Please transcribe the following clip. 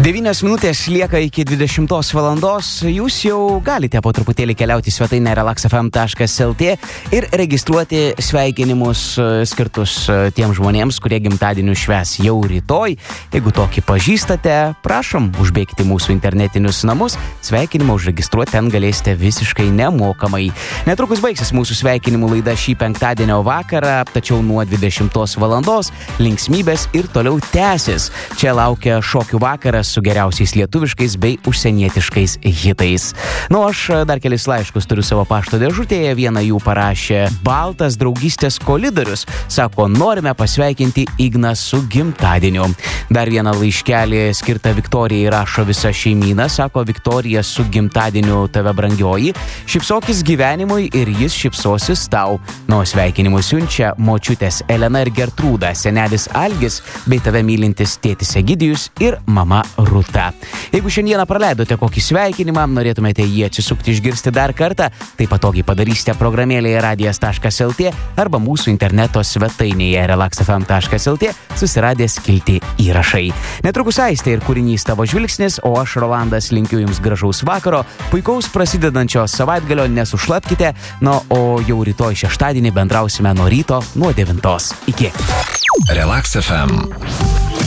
9 minutės lieka iki 20 valandos. Jūs jau galite po truputėlį keliauti į svetainę relaxfm.lt ir registruoti sveikinimus skirtus tiem žmonėms, kurie gimtadienių švęs jau rytoj. Jeigu tokį pažįstate, prašom, užbėgti mūsų internetinius namus. Sveikinimą užregistruoti ten galėsite visiškai nemokamai. Netrukus baigsis mūsų sveikinimų laida šį penktadienio vakarą, tačiau nuo 20 valandos linksmybės ir toliau tęsis. Čia laukia šokių vakaras su geriausiais lietuviškais bei užsienietiškais hitais. Aš dar kelis laiškus turiu savo pašto dėžutėje. Vieną jų parašė Baltas draugystės kolidorius. Sako, norime pasveikinti Igną su gimtadieniu. Dar vieną laiškelį skirtą Viktorijai rašo visa šeimyna. Sako, Viktorija su gimtadieniu tave brangioji. Šypsokis gyvenimui ir jis šypsosis tau. Sveikinimų siunčia močiutės Elena ir Gertrūda, senelis Algis bei tave mylintis tėtis Egidijus ir mama Rūta. Jeigu šiandieną praleidote kokį sveikinimą, norėtumėte jį atsisukti išgirsti dar kartą, tai patogiai padarysite programėlėje radijas.lt arba mūsų interneto svetainėje relaxfm.lt susiradę skiltį įrašai. Netrukus Aistė ir kūrinys Tavo žvilgsnis, o aš, Rolandas, linkiu jums gražaus vakaro, puikaus prasidedančio savaitgalio, nesušlapkite, o jau rytoj šeštadienį bendrausime nuo ryto nuo 9. Iki. Relax FM.